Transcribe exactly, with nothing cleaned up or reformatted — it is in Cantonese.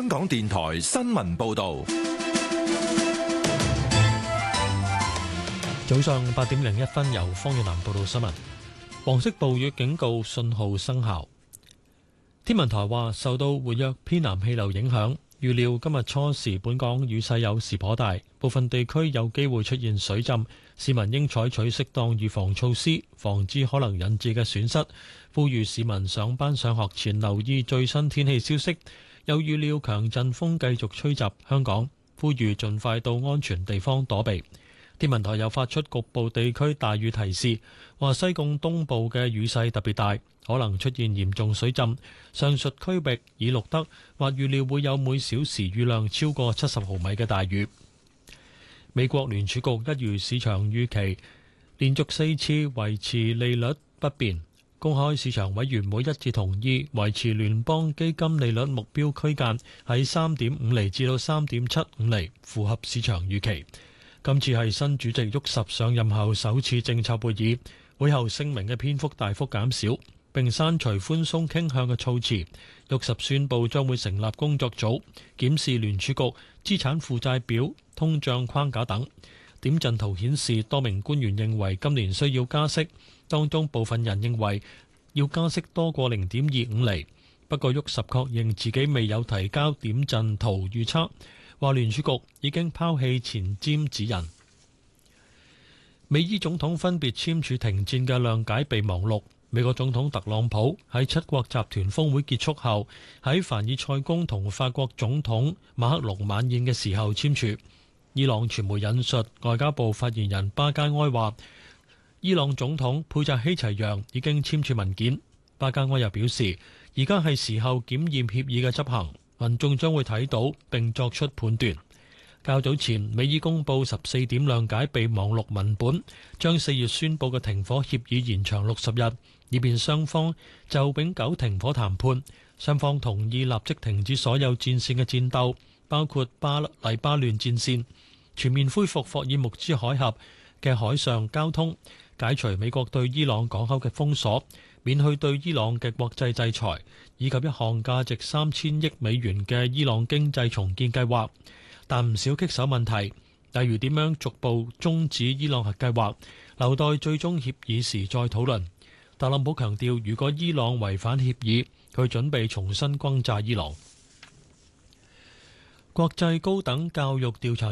港電台新聞報道。 早上八點零一分，由方遠南報道新聞。黃色暴雨警告信號生效。天文台話，受到活躍偏南氣流影響，預料今日初時本港雨勢有時頗大，部分地區有機會出現水浸，市民應採取適當預防措施，防止可能引致嘅損失。呼籲市民上班上學前留意最新天氣消息。又預料強陣風繼續吹襲香港，呼籲盡快到安全地方躲避。天文台又發出局部地區大雨提示，話西貢東部嘅雨勢特別大，可能出現嚴重水浸。上述區域已錄得或預料會有每小時雨量超過七十毫米嘅大雨。美國聯儲局一如市場預期，連續四次維持利率不變。公開市場委員會一致同意維持聯邦基金利率目標區間喺三點五厘至到三點七五厘，符合市場預期。今次係新主席沃什上任後首次政策會議，會後聲明嘅篇幅大幅減少，並刪除寬鬆傾向嘅措辭。沃什宣布將會成立工作組，檢視聯儲局資產負債表、通脹框架等。點陣圖顯示，多名官員認為今年需要加息，當中部分人認為要加息多過零點二五厘。不過沃什確認自己未有提交點陣圖預測。話聯儲局已經拋棄前瞻指引。美伊總統分別簽署停戰嘅諒解備忘錄。美國總統特朗普喺七國集團峰會結束後，喺凡爾賽宮同法國總統馬克龍晚宴嘅時候簽署。伊朗傳媒引述外交部發言人巴加埃話，伊朗總統佩扎希齊揚已經簽署文件。巴加埃又表示，而家係時候檢驗協議嘅執行。民眾將會睇到並作出判斷。較早前，美伊公布十四點諒解備忘錄文本，將四月宣布嘅停火協議延長六十日，以便雙方就永久停火談判。雙方同意立即停止所有戰線嘅戰鬥，包括巴黎巴嫩戰線，全面恢復霍爾木茲海峽嘅海上交通，解除美國對伊朗港口嘅封鎖，免去對伊朗嘅國際制裁，以及一項價值三千億美元嘅伊朗經濟重建計劃。但唔少棘手問題，例如點樣逐步終止伊朗核計劃，留待最終協議時再討論。特朗普強調，如果伊朗違反協議，佢準備重新轟炸伊朗。國際高等教育調查